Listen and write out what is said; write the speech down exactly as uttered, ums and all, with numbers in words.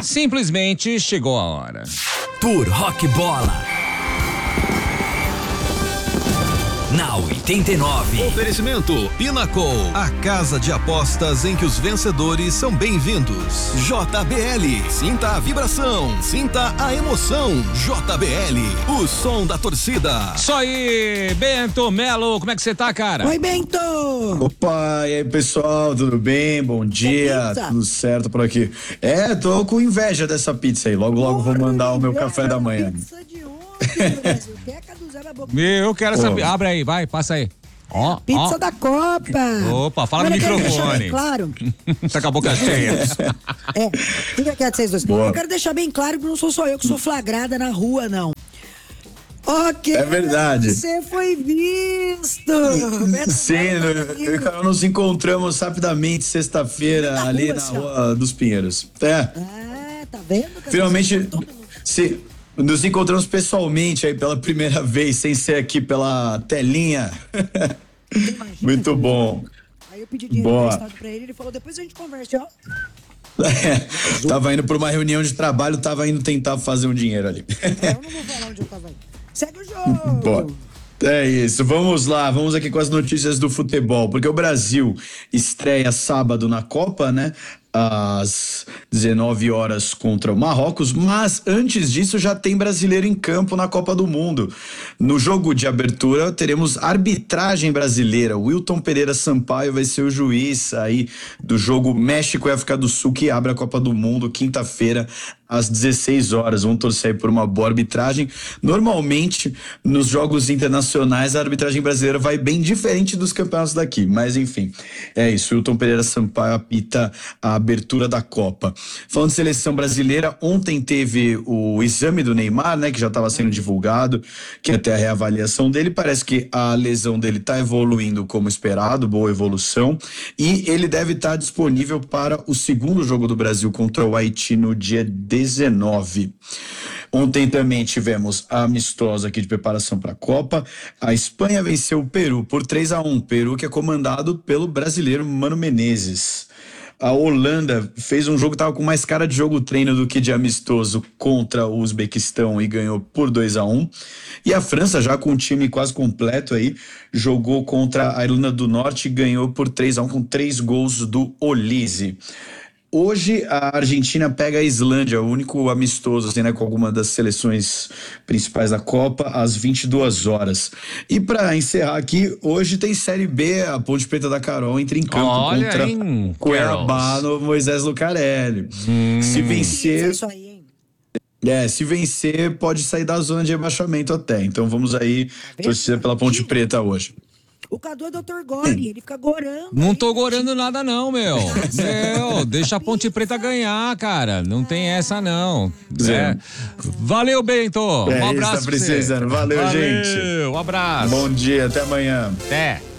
Simplesmente chegou a hora. Por Rock Bola. Na oitenta e nove. Oferecimento Pinnacle, a casa de apostas em que os vencedores são bem-vindos. J B L, sinta a vibração, sinta a emoção. J B L, o som da torcida. Isso aí, Bento Melo, como é que você tá, cara? Oi, Bento! Opa, e aí, pessoal, tudo bem? Bom dia, tudo certo por aqui? É, tô com inveja dessa pizza aí, logo, logo vou mandar o meu café da manhã. Pizza de ontem, Brasil. Quer caduzar na boca? Eu quero Pô. saber, abre aí, vai, passa aí. Ó, Pizza ó. da Copa. Opa, fala Mas no eu quero deixar microfone. bem claro. Tá com a boca cheia. É, fica quieto vocês dois. Boa. Eu quero deixar bem claro que não sou só eu que sou flagrada na rua, não. Ok. É verdade. Você foi visto. Sim, eu e o Carol nos encontramos rapidamente sexta-feira Na ali rua, na senhor. Rua dos Pinheiros. É, Ah, tá vendo? Cassius? finalmente, Todo mundo. se, nos encontramos pessoalmente aí pela primeira vez, sem ser aqui pela telinha. Imagina, Muito Cassius. bom. Aí eu pedi dinheiro Boa. emprestado pra ele, ele falou, depois a gente conversa, ó. É, tava indo pra uma reunião de trabalho, tava indo tentar fazer um dinheiro ali. É, eu não vou falar onde eu tava indo. Segue o jogo. Boa. É isso, vamos lá, vamos aqui com as notícias do futebol, porque o Brasil estreia sábado na Copa, né? Às dezenove horas contra o Marrocos, mas antes disso já tem brasileiro em campo na Copa do Mundo. No jogo de abertura teremos arbitragem brasileira. Wilton Pereira Sampaio vai ser o juiz aí do jogo México e África do Sul, que abre a Copa do Mundo quinta-feira às dezesseis horas. Vamos torcer aí por uma boa arbitragem. Normalmente, nos jogos internacionais, a arbitragem brasileira vai bem diferente dos campeonatos daqui, mas enfim, é isso. Wilton Pereira Sampaio apita a abertura da Copa. Falando de seleção brasileira, ontem teve o exame do Neymar, né, que já estava sendo divulgado, que até a reavaliação dele, parece que a lesão dele está evoluindo como esperado, boa evolução, e ele deve estar disponível para o segundo jogo do Brasil contra o Haiti no dia dezenove. Ontem também tivemos a amistosa aqui de preparação para a Copa. A Espanha venceu o Peru por três a um. Peru que é comandado pelo brasileiro Mano Menezes. A Holanda fez um jogo que estava com mais cara de jogo treino do que de amistoso contra o Uzbequistão e ganhou por dois a um. E a França, já com o time quase completo aí, jogou contra a Irlanda do Norte e ganhou por três a um com três gols do Olise. Hoje a Argentina pega a Islândia, o único amistoso assim, né, com alguma das seleções principais da Copa, às vinte e duas horas. E para encerrar aqui, hoje tem Série B, a Ponte Preta da Carol entra em campo Olha, contra hein, Cuiabá no Moisés Lucarelli. Hum. Se É vencer, isso aí, hein? é, se vencer pode sair da zona de rebaixamento até. Então vamos aí torcer pela Ponte Preta hoje. O Cadu é doutor Gore, ele fica gorando. Não aí, tô gorando nada não, meu. É. Meu, deixa a Ponte Preta ganhar, cara. Não tem essa não. Zé. É. Valeu, Bento. Um É isso, abraço tá pra você. precisando. Valeu, gente. Um abraço. Bom dia, até amanhã. Até.